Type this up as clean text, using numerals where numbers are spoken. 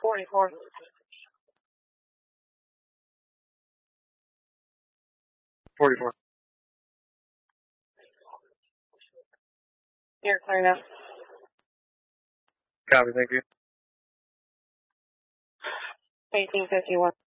44. You're clear now. Copy, thank you. 1851.